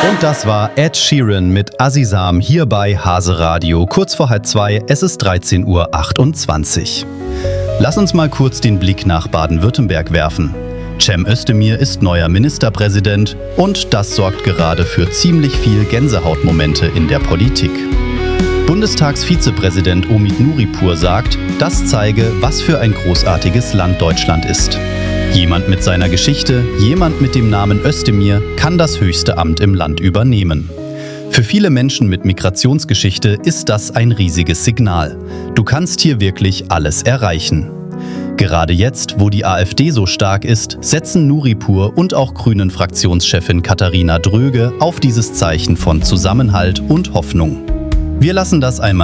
Und das war Ed Sheeran mit Azizam hier bei Hase Radio. Kurz vor 1:30, es ist 13:28 Uhr. Lass uns mal kurz den Blick nach Baden-Württemberg werfen. Cem Özdemir ist neuer Ministerpräsident und das sorgt gerade für ziemlich viel Gänsehautmomente in der Politik. Bundestagsvizepräsident Omid Nuripur sagt, das zeige, was für ein großartiges Land Deutschland ist. Jemand mit seiner Geschichte, jemand mit dem Namen Özdemir kann das höchste Amt im Land übernehmen. Für viele Menschen mit Migrationsgeschichte ist das ein riesiges Signal. Du kannst hier wirklich alles erreichen. Gerade jetzt, wo die AfD so stark ist, setzen Nuripur und auch Grünen-Fraktionschefin Katharina Dröge auf dieses Zeichen von Zusammenhalt und Hoffnung. Wir lassen das einmal